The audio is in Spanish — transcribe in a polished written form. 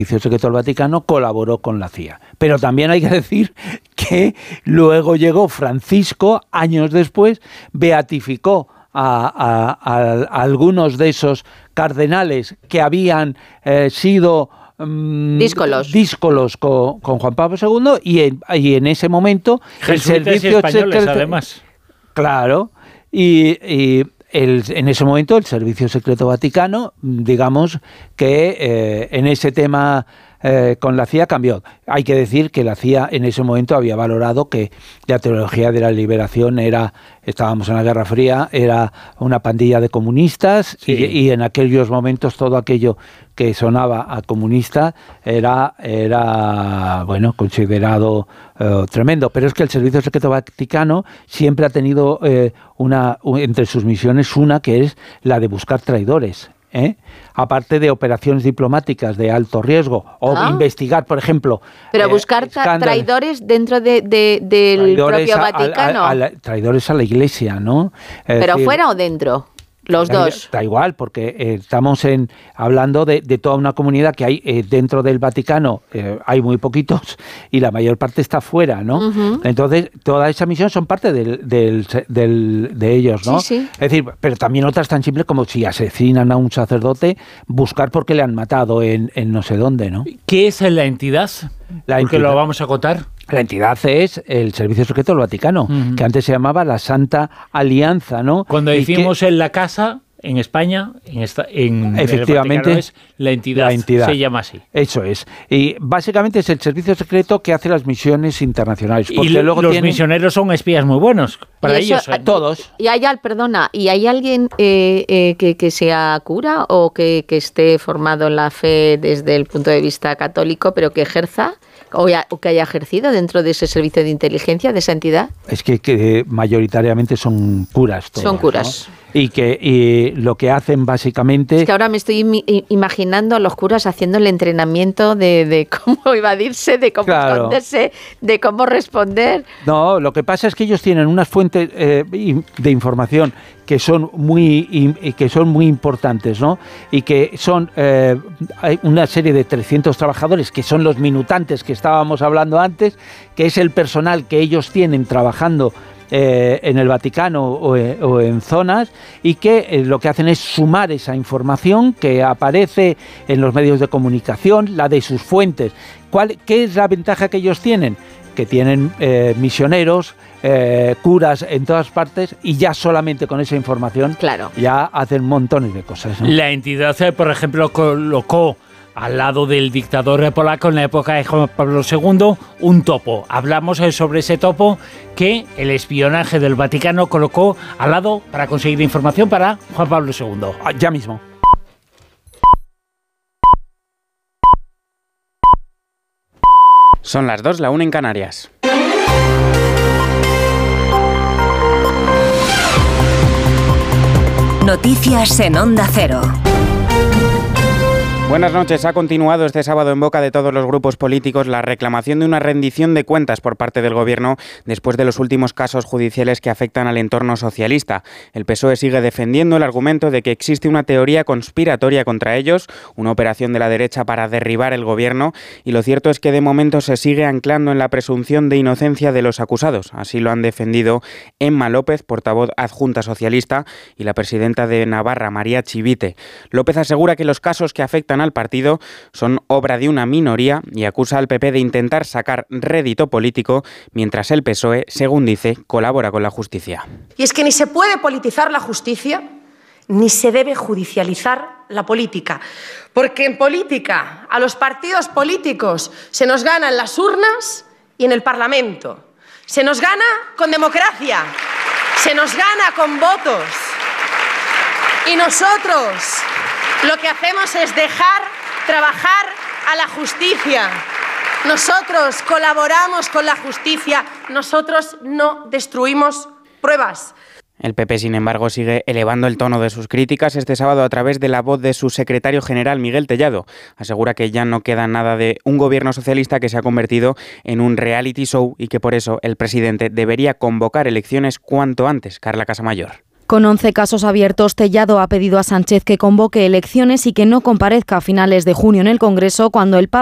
Servicio Secreto del Vaticano colaboró con la CIA. Pero también hay que decir que luego llegó Francisco, años después, beatificó a algunos de esos cardenales que habían sido díscolos con Juan Pablo II y en ese momento el servicio secreto, además. Claro, en ese momento el Servicio Secreto Vaticano, digamos que en ese tema con la CIA cambió. Hay que decir que la CIA en ese momento había valorado que la teología de la liberación estábamos en la Guerra Fría, era una pandilla de comunistas, sí. y en aquellos momentos todo aquello que sonaba a comunista era bueno, considerado tremendo. Pero es que el Servicio Secreto Vaticano siempre ha tenido entre sus misiones una que es la de buscar traidores. Aparte de operaciones diplomáticas de alto riesgo o investigar, por ejemplo... Pero buscar traidores dentro del propio Vaticano. Traidores a la Iglesia, ¿no? ¿Pero fuera o dentro? Los dos. Da igual, porque estamos hablando de toda una comunidad que hay dentro del Vaticano, hay muy poquitos y la mayor parte está fuera, ¿no? Uh-huh. Entonces, toda esa misión son parte de ellos, ¿no? Sí, sí. Es decir, pero también otras tan simples como si asesinan a un sacerdote, buscar por qué le han matado en no sé dónde, ¿no? ¿Qué es la entidad? Porque lo vamos a acotar. La entidad es el Servicio Secreto del Vaticano, uh-huh. que antes se llamaba la Santa Alianza, ¿no? Cuando decimos en la casa, en España, efectivamente, es la entidad se llama así. Eso es. Y básicamente es el servicio secreto que hace las misiones internacionales. Porque y luego los misioneros son espías muy buenos, para ellos. Todos. ¿Y hay alguien que sea cura o que esté formado en la fe desde el punto de vista católico, pero que ejerza? O que haya ejercido dentro de ese servicio de inteligencia, de esa entidad? Es que mayoritariamente son curas todos, son curas, ¿no? Y lo que hacen básicamente... Es que ahora me estoy imaginando a los curas haciendo el entrenamiento de cómo evadirse, de cómo esconderse, de cómo responder. No, lo que pasa es que ellos tienen unas fuentes de información que son muy importantes, ¿no? Y que son hay una serie de 300 trabajadores que son los minutantes que estábamos hablando antes, que es el personal que ellos tienen trabajando en el Vaticano o en zonas, y que lo que hacen es sumar esa información que aparece en los medios de comunicación, la de sus fuentes. ¿Qué es la ventaja que ellos tienen? Que tienen misioneros, curas en todas partes, y ya solamente con esa información ya hacen montones de cosas, ¿no? La entidad, por ejemplo, colocó al lado del dictador polaco en la época de Juan Pablo II un topo. Hablamos sobre ese topo que el espionaje del Vaticano colocó al lado para conseguir información para Juan Pablo II. Ya mismo. Son las 2, la 1 en Canarias. Noticias en Onda Cero. Buenas noches. Ha continuado este sábado en boca de todos los grupos políticos la reclamación de una rendición de cuentas por parte del Gobierno después de los últimos casos judiciales que afectan al entorno socialista. El PSOE sigue defendiendo el argumento de que existe una teoría conspiratoria contra ellos, una operación de la derecha para derribar el Gobierno, y lo cierto es que de momento se sigue anclando en la presunción de inocencia de los acusados. Así lo han defendido Emma López, portavoz adjunta socialista, y la presidenta de Navarra, María Chivite. López asegura que los casos que afectan al partido son obra de una minoría y acusa al PP de intentar sacar rédito político, mientras el PSOE, según dice, colabora con la justicia. Y es que ni se puede politizar la justicia, ni se debe judicializar la política. Porque en política a los partidos políticos se nos gana en las urnas y en el Parlamento. Se nos gana con democracia, se nos gana con votos. Y nosotros lo que hacemos es dejar trabajar a la justicia. Nosotros colaboramos con la justicia, nosotros no destruimos pruebas. El PP, sin embargo, sigue elevando el tono de sus críticas este sábado a través de la voz de su secretario general, Miguel Tellado. Asegura que ya no queda nada de un gobierno socialista que se ha convertido en un reality show y que por eso el presidente debería convocar elecciones cuanto antes. Carla Casamayor. Con 11 casos abiertos, Tellado ha pedido a Sánchez que convoque elecciones y que no comparezca a finales de junio en el Congreso, cuando el Papa